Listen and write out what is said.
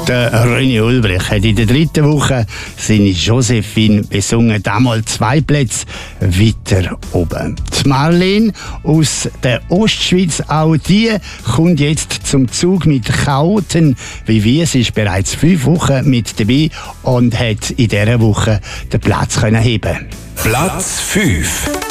Der René Ulbrich hat in der 3. Woche seine Josephine besungen, damals 2 Plätze weiter oben. Die Marlene aus der Ostschweiz, auch die kommt jetzt zum Zug mit Chaoten wie wir. Sie ist bereits 5 Wochen mit dabei und hat in dieser Woche den Platz heben. Platz 5.